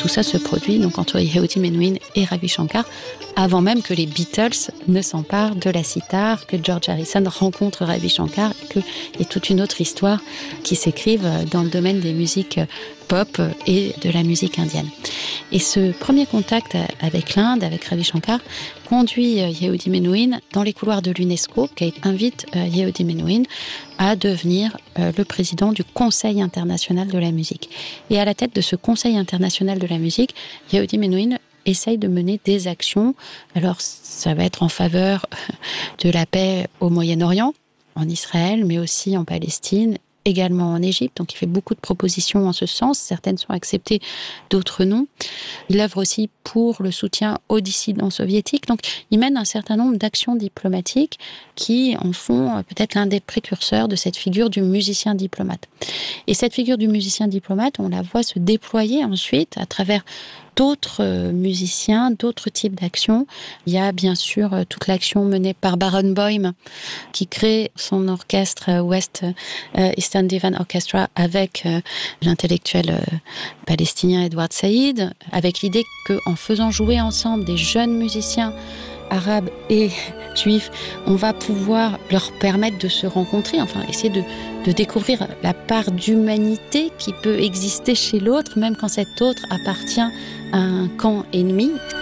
tout ça se produit donc entre Yehudi Menuhin et Ravi Shankar, avant même que les Beatles ne s'emparent de la sitar, que George Harrison rencontre Ravi Shankar, et qu'il y ait toute une autre histoire qui s'écrive dans le domaine des musiques pop et de la musique indienne. Et ce premier contact avec l'Inde, avec Ravi Shankar, conduit Yehudi Menuhin dans les couloirs de l'UNESCO, qui invite Yehudi Menuhin à devenir le président du Conseil international de la musique. Et à la tête de ce Conseil international de la musique, Yehudi Menuhin essaye de mener des actions. Alors, ça va être en faveur de la paix au Moyen-Orient, en Israël, mais aussi en Palestine, également en Égypte. Donc, il fait beaucoup de propositions en ce sens. Certaines sont acceptées, d'autres non. Il œuvre aussi pour le soutien aux dissidents soviétiques. Donc, il mène un certain nombre d'actions diplomatiques qui en font peut-être l'un des précurseurs de cette figure du musicien diplomate. Et cette figure du musicien diplomate, on la voit se déployer ensuite à travers d'autres musiciens, d'autres types d'actions. Il y a bien sûr toute l'action menée par Barenboim, qui crée son orchestre West Eastern Divan Orchestra avec l'intellectuel palestinien Edward Said, avec l'idée qu'en faisant jouer ensemble des jeunes musiciens arabes et juifs, on va pouvoir leur permettre de se rencontrer, enfin essayer de découvrir la part d'humanité qui peut exister chez l'autre, même quand cet autre appartient à un camp ennemi.